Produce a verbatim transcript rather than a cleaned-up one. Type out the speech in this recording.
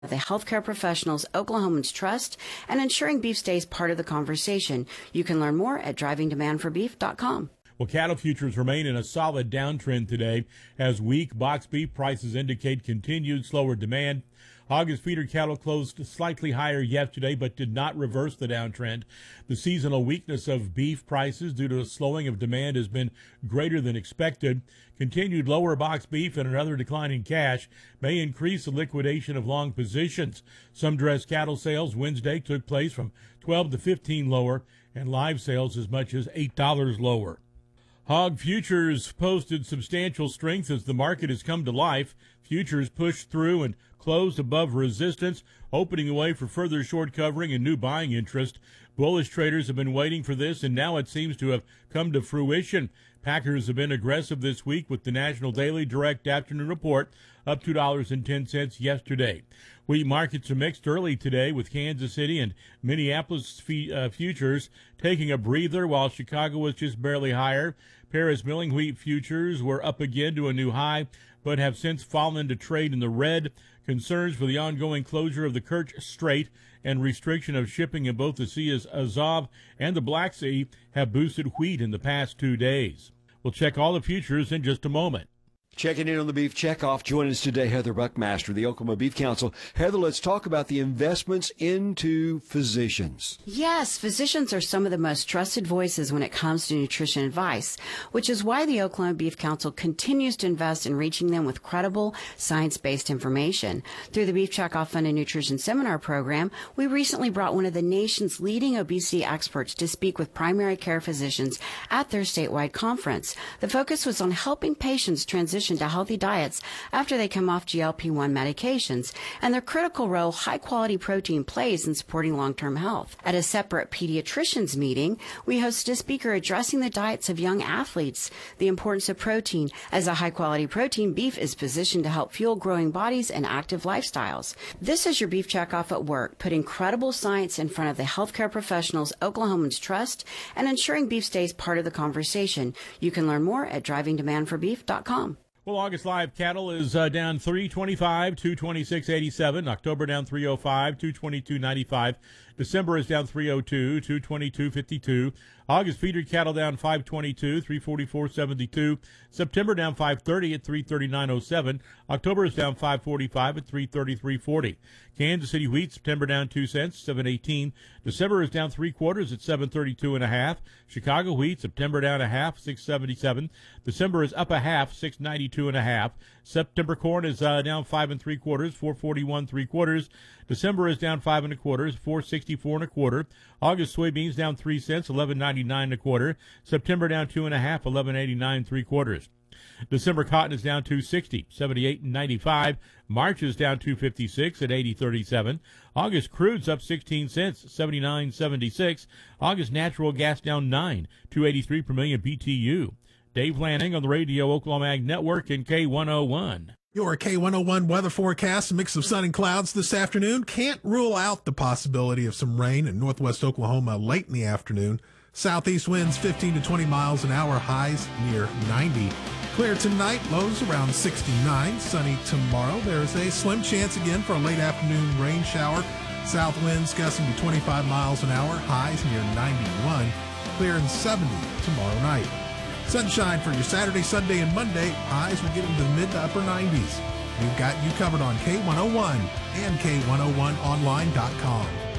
The Healthcare Professionals Oklahomans Trust, and ensuring beef stays part of the conversation. You can learn more at driving demand for beef dot com. Well, cattle futures remain in a solid downtrend today as weak box beef prices indicate continued slower demand. August feeder cattle closed slightly higher yesterday, but did not reverse the downtrend. The seasonal weakness of beef prices due to a slowing of demand has been greater than expected. Continued lower box beef and another decline in cash may increase the liquidation of long positions. Some dressed cattle sales Wednesday took place from twelve to fifteen lower, and live sales as much as eight dollars lower. Hog futures posted substantial strength as the market has come to life. Futures pushed through and closed above resistance, opening the way for further short covering and new buying interest. Bullish traders have been waiting for this, and now it seems to have come to fruition. Packers have been aggressive this week with the National Daily Direct Afternoon Report up two dollars and ten cents yesterday. Wheat markets are mixed early today with Kansas City and Minneapolis f- uh, futures taking a breather while Chicago was just barely higher. Paris milling wheat futures were up again to a new high, but have since fallen to trade in the red. Concerns for the ongoing closure of the Kerch Strait and restriction of shipping in both the Sea of Azov and the Black Sea have boosted wheat in the past two days. We'll check all the futures in just a moment. Checking in on the Beef Checkoff. Joining us today, Heather Buckmaster, the Oklahoma Beef Council. Heather, let's talk about the investments into physicians. Yes, physicians are some of the most trusted voices when it comes to nutrition advice, which is why the Oklahoma Beef Council continues to invest in reaching them with credible, science-based information. Through the Beef Checkoff Fund and Nutrition Seminar Program, we recently brought one of the nation's leading obesity experts to speak with primary care physicians at their statewide conference. The focus was on helping patients transition to healthy diets after they come off G L P one medications and the critical role high-quality protein plays in supporting long-term health. At a separate pediatricians meeting, we hosted a speaker addressing the diets of young athletes, the importance of protein. As a high-quality protein, beef is positioned to help fuel growing bodies and active lifestyles. This is your Beef Checkoff at work, putting credible science in front of the Healthcare Professionals Oklahomans Trust and ensuring beef stays part of the conversation. You can learn more at driving demand for beef dot com. Well, August live cattle is uh, down three twenty-five, two twenty-six eighty-seven. October down three oh five, two twenty-two ninety-five. December is down three oh two, two twenty-two fifty-two. August feeder cattle down five twenty-two, three forty-four seventy-two. September down five thirty at three thirty-nine oh seven. October is down five forty-five at three thirty-three forty. Kansas City wheat, September down two cents, seven eighteen. December is down three quarters at seven thirty-two and a half. Chicago wheat, September down a half, six seventy-seven. December is up a half, six ninety-two and a half. September corn is uh, down five and three quarters, four forty-one three quarters. December is down five and a quarter, four sixty-four and a quarter. August soybeans down three cents, eleven ninety-nine and a quarter. September down two and a half, eleven eighty-nine three quarters. December cotton is down two sixty, seventy-eight and ninety-five. March is down two fifty-six at eighty thirty-seven. August crude's up sixteen cents, seventy-nine seventy-six. August natural gas down nine, two eighty-three per million B T U. Dave Lanning on the Radio Oklahoma Ag Network and K one oh one. Your K one oh one weather forecast, a mix of sun and clouds this afternoon. Can't rule out the possibility of some rain in northwest Oklahoma late in the afternoon. Southeast winds fifteen to twenty miles an hour, highs near ninety. Clear tonight, lows around sixty-nine. Sunny tomorrow. There's a slim chance again for a late afternoon rain shower. South winds gusting to twenty-five miles an hour, highs near ninety-one. Clear and seventy tomorrow night. Sunshine for your Saturday, Sunday, and Monday. Highs will get into the mid to upper nineties. We've got you covered on K one oh one and K one oh one online dot com.